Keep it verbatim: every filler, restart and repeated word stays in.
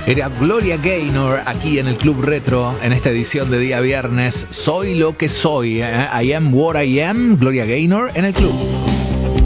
Era Gloria Gaynor aquí en el Club Retro en esta edición de día viernes. Soy lo que soy, ¿eh? I am what I am. Gloria Gaynor en el club.